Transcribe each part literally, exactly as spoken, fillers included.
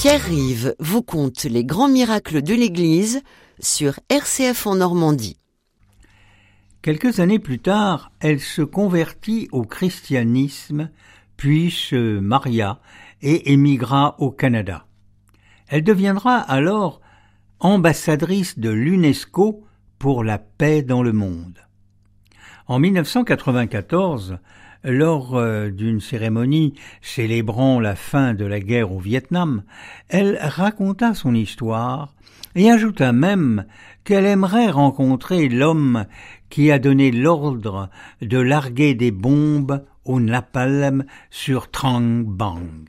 Pierre Rive vous conte les grands miracles de l'Église sur R C F en Normandie. Quelques années plus tard, elle se convertit au christianisme, puis se maria et émigra au Canada. Elle deviendra alors ambassadrice de l'UNESCO pour la paix dans le monde. En mille neuf cent quatre-vingt-quatorze, lors d'une cérémonie célébrant la fin de la guerre au Vietnam, elle raconta son histoire et ajouta même qu'elle aimerait rencontrer l'homme qui a donné l'ordre de larguer des bombes au napalm sur Trang Bang.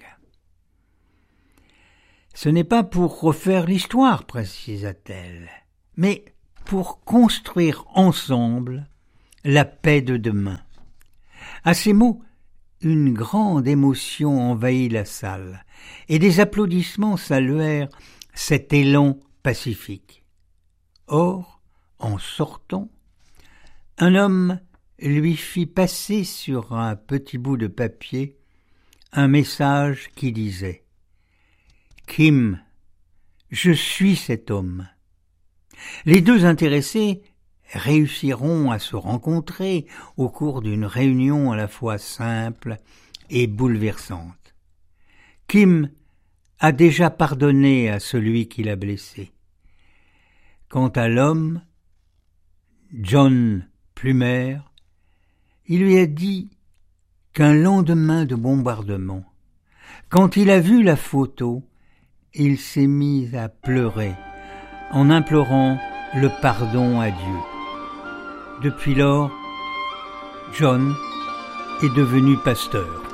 Ce n'est pas pour refaire l'histoire, précisa-t-elle, mais pour construire ensemble la paix de demain. À ces mots, une grande émotion envahit la salle, et des applaudissements saluèrent cet élan pacifique. Or, en sortant, un homme lui fit passer sur un petit bout de papier un message qui disait « Kim, je suis cet homme ». Les deux intéressés réussiront à se rencontrer au cours d'une réunion à la fois simple et bouleversante. Kim a déjà pardonné à celui qui l'a blessé. Quant à l'homme, John Plumer, il lui a dit qu'un lendemain de bombardement, quand il a vu la photo, il s'est mis à pleurer en implorant le pardon à Dieu. Depuis lors, John est devenu pasteur.